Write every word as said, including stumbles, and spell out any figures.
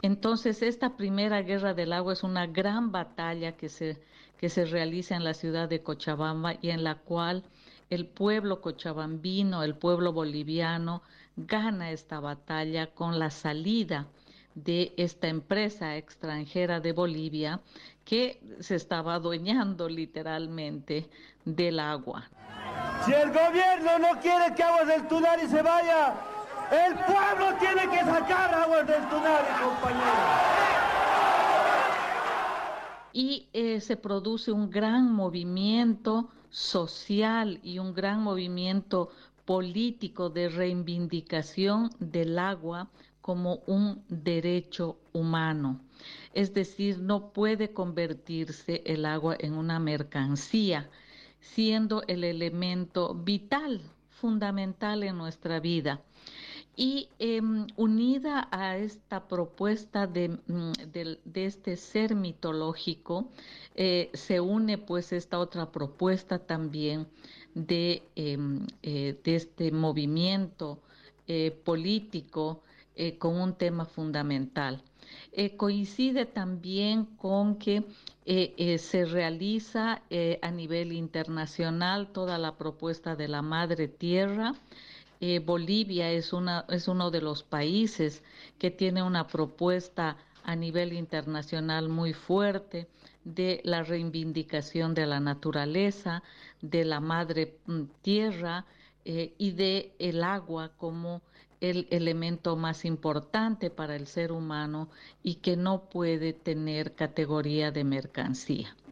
Entonces, esta primera guerra del agua es una gran batalla que se, que se realiza en la ciudad de Cochabamba y en la cual el pueblo cochabambino, el pueblo boliviano, gana esta batalla con la salida de esta empresa extranjera de Bolivia que se estaba adueñando literalmente del agua. Si el gobierno no quiere que Aguas del Tunari se vaya, el pueblo tiene que sacar Aguas del Tunari, compañeros. Y eh, se produce un gran movimiento social y un gran movimiento político de reivindicación del agua como un derecho humano. Es decir, no puede convertirse el agua en una mercancía, siendo el elemento vital, fundamental en nuestra vida. Y eh, unida a esta propuesta de, mm, de, de este ser mitológico, eh, se une pues esta otra propuesta también de, eh, eh, de este movimiento eh, político eh, con un tema fundamental. Eh, coincide también con que eh, eh, se realiza eh, a nivel internacional toda la propuesta de la Madre Tierra. Eh, Bolivia es, una, es uno de los países que tiene una propuesta a nivel internacional muy fuerte de la reivindicación de la naturaleza, de la madre mm, tierra eh, y de el agua como el elemento más importante para el ser humano y que no puede tener categoría de mercancía.